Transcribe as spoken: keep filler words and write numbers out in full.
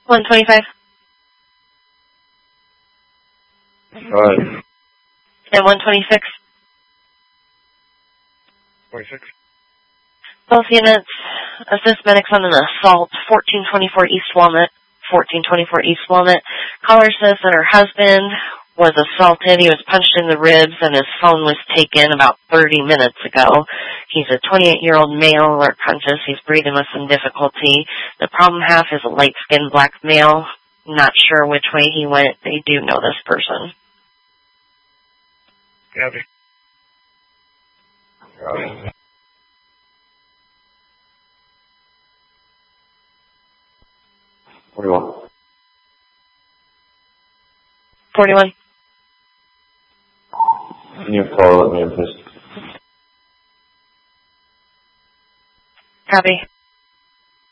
one twenty-five. Alright. And one twenty-six. twenty-six. Both units, assist medics on an assault, fourteen twenty-four East Walnut, fourteen twenty-four East Walnut. Caller says that her husband was assaulted. He was punched in the ribs and his phone was taken about thirty minutes ago. He's a twenty-eight-year-old male, alert conscious. He's breathing with some difficulty. The problem half is a light-skinned black male. Not sure which way he went. They do know this person. Copy. Copy. forty-one. forty-one. Can you call at me, please? Copy.